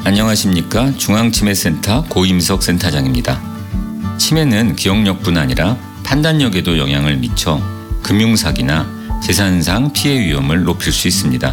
안녕하십니까. 중앙치매센터 고임석 센터장입니다. 치매는 기억력뿐 아니라 판단력에도 영향을 미쳐 금융사기나 재산상 피해 위험을 높일 수 있습니다.